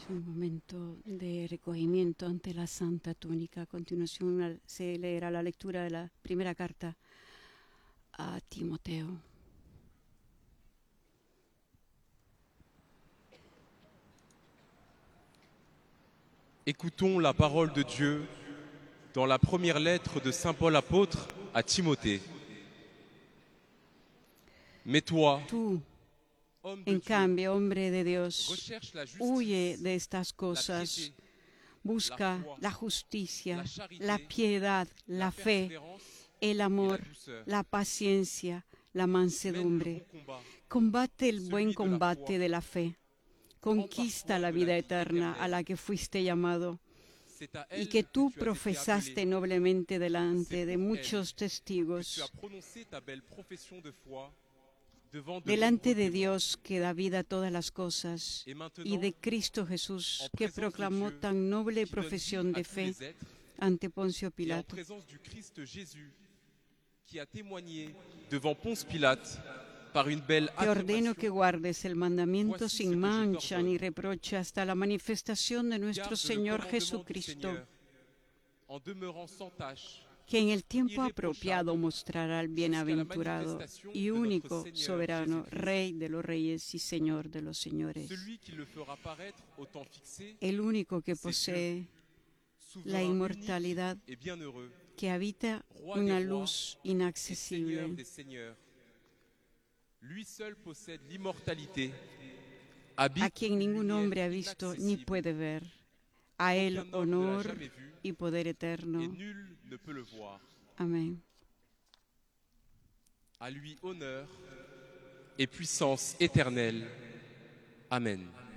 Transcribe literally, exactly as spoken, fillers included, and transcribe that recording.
un momento de recogimiento ante la Santa Túnica. A continuación se leerá la lectura de la primera carta a Timoteo. Écoutons la parole de Dieu dans la première lettre de Saint Paul apôtre à Timothée. Mais toi, Tú, homme de en Dieu, cambio, hombre de Dios, recherche la justice, huye de estas la cosas. piété, Busca la foi, la justicia, la charité, la piedad, la la fe, persévérance el et la amor, douceur. la paciencia, la Mène le mansedumbre. bon combat, Combate el celui buen de la combate foi. de la fe. Prends Conquista par la de vida la vie eterna a éternelle. la que fuiste llamado C'est à y elle que tú tu as été profesaste appelé. noblemente C'est delante de pour muchos elle que tu as testigos. prononcé ta belle profession de foi devant de Delante nombreux de témoins. Dios que da vida a todas las cosas Et maintenant, y de Cristo Jesús en que présence de proclamó Dieu, tan noble qui donne profesión vie à de tous fe les êtres, ante Poncio et en Pilato. présence du Christ Jésus, qui a témoigné devant Ponce Pilate par une belle Te ordeno que affirmation. guardes el mandamiento Voici ce sin que je mancha t'ordonne. ni reproche hasta la manifestación de nuestro Garde le Señor commandement du Jesucristo, Seigneur, en demeurant sans tache, que en el tiempo irreprochable, apropiado mostrará al jusqu'à la bienaventurado manifestation y de notre único Seigneur soberano, Jésus-Christ. Rey de los reyes y Señor de los señores, Celui qui le fera paraître au temps fixé, el único que c'est posee souverain la unique inmortalidad, et bienheureux, que habita roi des una rois luz et Seigneur inaccesible. des seigneurs. Lui seul possède l'immortalité, habite A quien ningún lumière hombre ha visto ni inaccessible, puede ver. A él aucun homme ne l'a honor jamais vu, y poder et eterno. nul ne peut le voir. Amén. À lui honneur et puissance éternelle. Amen.